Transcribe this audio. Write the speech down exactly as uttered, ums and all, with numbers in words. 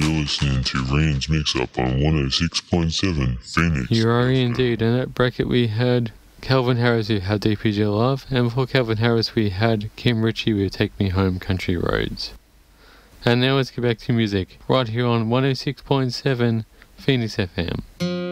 You're listening to Rand's Mix-Up on one oh six point seven Phoenix. You are indeed. In that bracket we had Calvin Harris with How Deep Is Your Love, and before Calvin Harris we had Kim Ritchie with Take Me Home Country Roads. And now let's get back to music, right here on one oh six point seven Phoenix F M.